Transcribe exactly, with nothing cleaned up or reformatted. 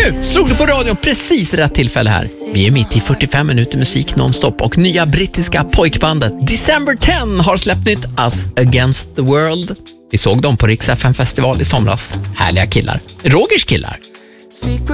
Nu slog du på radion precis rätt tillfälle här. Vi är mitt i fyrtiofem minuter musik nonstop och nya brittiska pojkbandet December tio har släppt nytt Us Against the World. Vi såg dem på Rix F M festival i somras. Härliga killar. Rogers killar.